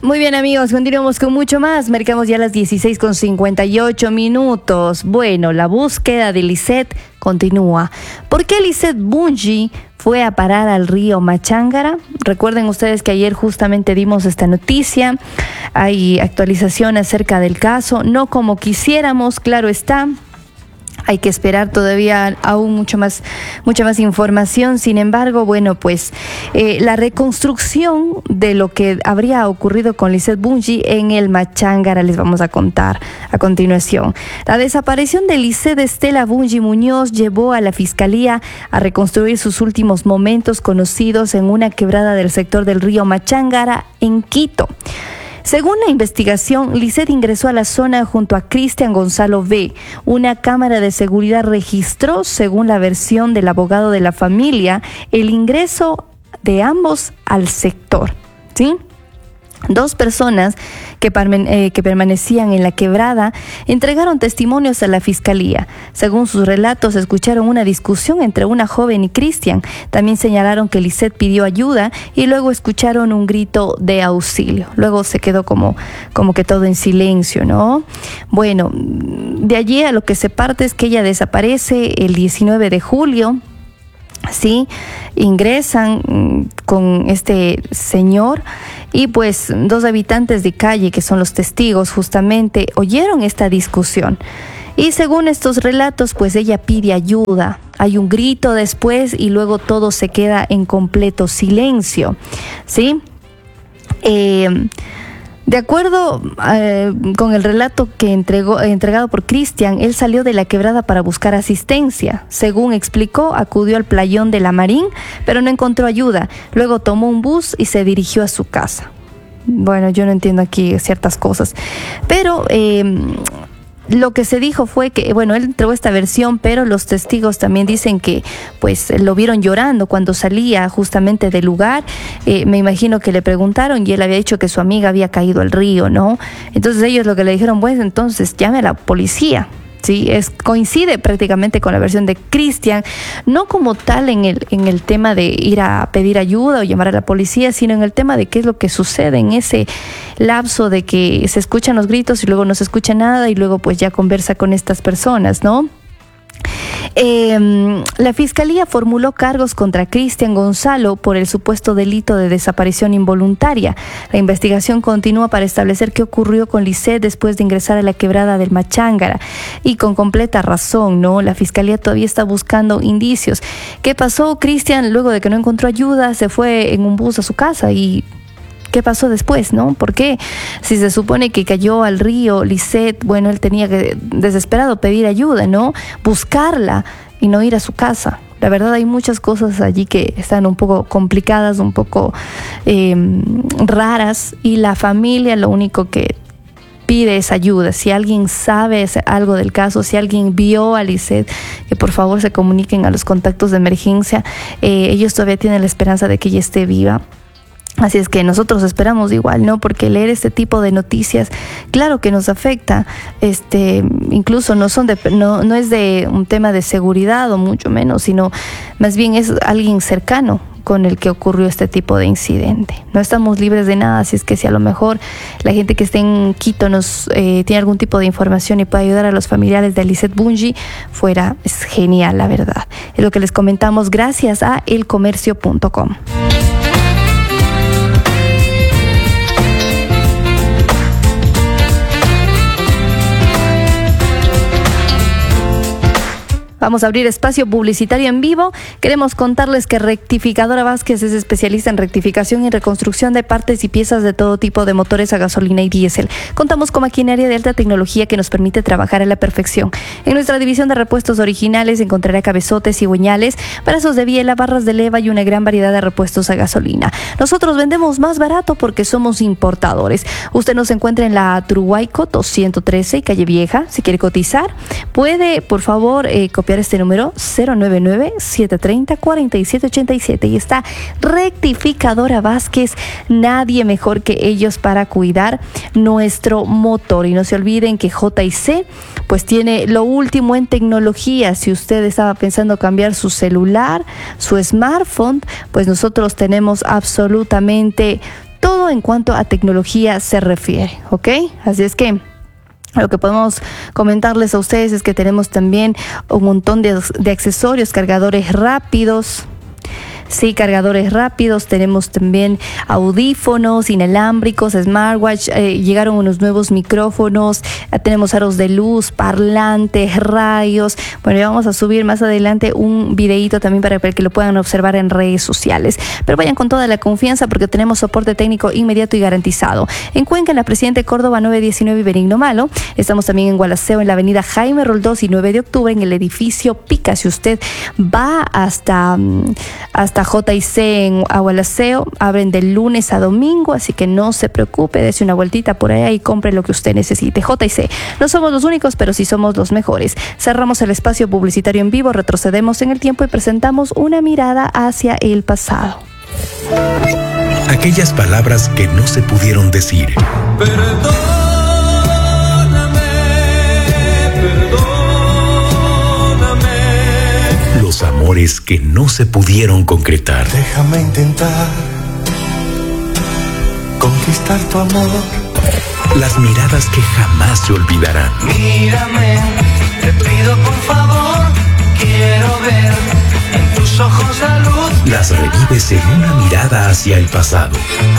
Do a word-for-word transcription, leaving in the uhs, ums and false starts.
Muy bien, amigos, continuamos con mucho más. Marcamos ya las dieciséis con cincuenta y ocho minutos. Bueno, la búsqueda de Lisette continúa. ¿Por qué Lisette Bungi fue a parar al río Machángara? Recuerden ustedes que ayer justamente dimos esta noticia. Hay actualización acerca del caso. No como quisiéramos, claro está. Hay que esperar todavía aún mucho más, mucha más información. Sin embargo, bueno, pues eh, la reconstrucción de lo que habría ocurrido con Lisette Bungi en el Machángara les vamos a contar a continuación. La desaparición de Lisette Estela Bungi Muñoz llevó a la Fiscalía a reconstruir sus últimos momentos conocidos en una quebrada del sector del río Machángara en Quito. Según la investigación, Lisette ingresó a la zona junto a Cristian Gonzalo B. Una cámara de seguridad registró, según la versión del abogado de la familia, el ingreso de ambos al sector, ¿sí? Dos personas que, eh, que permanecían en la quebrada entregaron testimonios a la fiscalía. Según sus relatos, escucharon una discusión entre una joven y Cristian. También señalaron que Lisette pidió ayuda y luego escucharon un grito de auxilio. Luego se quedó como, como que todo en silencio, ¿no? Bueno, de allí a lo que se parte es que ella desaparece el diecinueve de julio. Sí, ingresan con este señor y pues dos habitantes de calle, que son los testigos justamente, oyeron esta discusión. Y según estos relatos, pues ella pide ayuda. Hay un grito después y luego todo se queda en completo silencio, ¿sí? Eh... De acuerdo eh, con el relato que entregó, entregado por Cristian, él salió de la quebrada para buscar asistencia. Según explicó, acudió al playón de La Marín, pero no encontró ayuda. Luego tomó un bus y se dirigió a su casa. Bueno, yo no entiendo aquí ciertas cosas. Pero eh, lo que se dijo fue que, bueno, él entregó esta versión, pero los testigos también dicen que pues lo vieron llorando cuando salía justamente del lugar. Eh, me imagino que le preguntaron y él había dicho que su amiga había caído al río, ¿no? Entonces ellos lo que le dijeron, pues entonces llame a la policía. Sí, es, coincide prácticamente con la versión de Cristian, no como tal en el, en el tema de ir a pedir ayuda o llamar a la policía, sino en el tema de qué es lo que sucede en ese lapso de que se escuchan los gritos y luego no se escucha nada y luego pues ya conversa con estas personas, ¿no? Eh, la Fiscalía formuló cargos contra Cristian Gonzalo por el supuesto delito de desaparición involuntaria. La investigación continúa para establecer qué ocurrió con Lisette después de ingresar a la quebrada del Machángara. Y con completa razón, ¿no? La Fiscalía todavía está buscando indicios. ¿Qué pasó? Cristian, luego de que no encontró ayuda, se fue en un bus a su casa y... ¿qué pasó después, no? ¿Por qué? Si se supone que cayó al río Lisette, bueno, él tenía que, desesperado, pedir ayuda, ¿no? Buscarla y no ir a su casa. La verdad hay muchas cosas allí que están un poco complicadas, un poco eh, raras, y la familia lo único que pide es ayuda. Si alguien sabe algo del caso, si alguien vio a Lisette, que por favor se comuniquen a los contactos de emergencia. Eh, ellos todavía tienen la esperanza de que ella esté viva. Así es que nosotros esperamos igual, ¿no? Porque leer este tipo de noticias, claro que nos afecta, este, incluso no son de, no, no es de un tema de seguridad o mucho menos, sino más bien es alguien cercano con el que ocurrió este tipo de incidente. No estamos libres de nada, así es que si a lo mejor la gente que esté en Quito nos eh, tiene algún tipo de información y puede ayudar a los familiares de Lisette Bungi, fuera, es genial, la verdad. Es lo que les comentamos gracias a el comercio punto com. Vamos a abrir espacio publicitario en vivo. Queremos contarles que Rectificadora Vázquez es especialista en rectificación y reconstrucción de partes y piezas de todo tipo de motores a gasolina y diésel. Contamos con maquinaria de alta tecnología que nos permite trabajar a la perfección. En nuestra división de repuestos originales encontrará cabezotes, cigüeñales, brazos de biela, barras de leva y una gran variedad de repuestos a gasolina. Nosotros vendemos más barato porque somos importadores. Usted nos encuentra en la Truhuayco doscientos trece, calle Vieja. Si quiere cotizar, puede, por favor, eh, copiar este número cero nueve nueve, siete tres cero, cuatro siete ocho siete y está Rectificadora Vázquez, nadie mejor que ellos para cuidar nuestro motor. Y no se olviden que J y C pues tiene lo último en tecnología. Si usted estaba pensando cambiar su celular, su smartphone, pues nosotros tenemos absolutamente todo en cuanto a tecnología se refiere, ¿ok? Así es que lo que podemos comentarles a ustedes es que tenemos también un montón de, de accesorios, cargadores rápidos. Sí, cargadores rápidos, tenemos también audífonos inalámbricos, smartwatch, eh, llegaron unos nuevos micrófonos, eh, tenemos aros de luz, parlantes, radios. Bueno, ya vamos a subir más adelante un videíto también para que lo puedan observar en redes sociales. Pero vayan con toda la confianza porque tenemos soporte técnico inmediato y garantizado. En Cuenca, en la Presidente Córdoba nueve diecinueve y Benigno Malo. Estamos también en Gualaceo, en la avenida Jaime Roldós y nueve de octubre, en el edificio Pica. Si usted va hasta, hasta J y C en Agualaceo, abren de lunes a domingo, así que no se preocupe, dése una vueltita por allá y compre lo que usted necesite. J y C, no somos los únicos, pero sí somos los mejores. Cerramos el espacio publicitario en vivo, retrocedemos en el tiempo y presentamos una mirada hacia el pasado. Aquellas palabras que no se pudieron decir. Perdóname, perdóname. Los amores que no se pudieron concretar. Déjame intentar conquistar tu amor. Las miradas que jamás se olvidarán. Mírame, te pido por favor, quiero ver en tus ojos la luz. Las revives en una mirada hacia el pasado.